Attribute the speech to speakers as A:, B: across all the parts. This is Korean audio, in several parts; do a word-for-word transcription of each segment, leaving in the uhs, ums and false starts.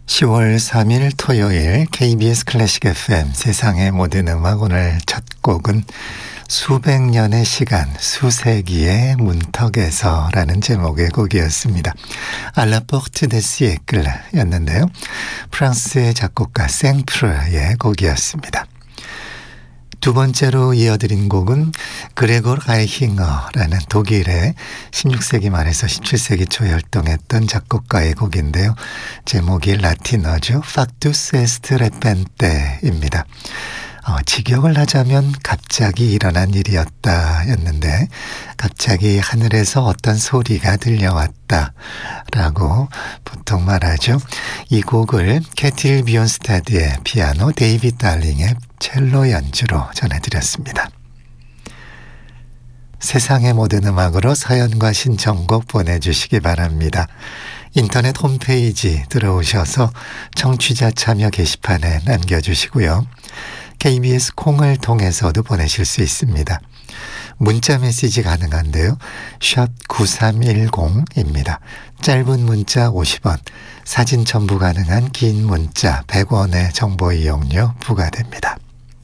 A: 시월 삼일 토요일 케이비에스 클래식 에프엠 세상의 모든 음악, 오늘 첫 곡은 수백 년의 시간 수세기의 문턱에서 라는 제목의 곡이었습니다. 알라 포르트 데 시에클 였는데요. 프랑스의 작곡가 생프르의 곡이었습니다. 두 번째로 이어드린 곡은 그레고르 아이힝어라는 독일의 십육 세기 말에서 십칠 세기 초에 활동했던 작곡가의 곡인데요. 제목이 라틴어죠. Factus est repente입니다. 어, 직역을 하자면 갑자기 일어난 일이었다 였는데, 갑자기 하늘에서 어떤 소리가 들려왔다 라고 보통 말하죠. 이 곡을 캐틸 비욘스타드의 피아노, 데이빗 달링의 첼로 연주로 전해드렸습니다. 세상의 모든 음악으로 사연과 신청곡 보내주시기 바랍니다. 인터넷 홈페이지 들어오셔서 청취자 참여 게시판에 남겨주시고요. 케이비에스 콩을 통해서도 보내실 수 있습니다. 문자 메시지 가능한데요. 샵 구삼일공입니다. 짧은 문자 오십 원, 사진 첨부 가능한 긴 문자 백 원의 정보 이용료 부과됩니다.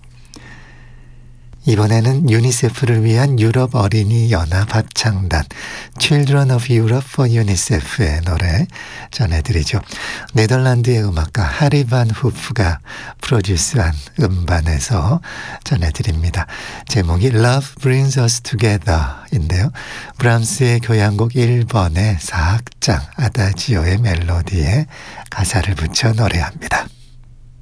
A: 이번에는 유니세프를 위한 유럽 어린이 연합 합창단 Children of Europe for UNICEF의 노래 전해드리죠. 네덜란드의 음악가 하리 반 후프가 프로듀스한 음반에서 전해드립니다. 제목이 Love Brings Us Together인데요. 브람스의 교향곡 일 번의 사 악장 아다지오의 멜로디에 가사를 붙여 노래합니다.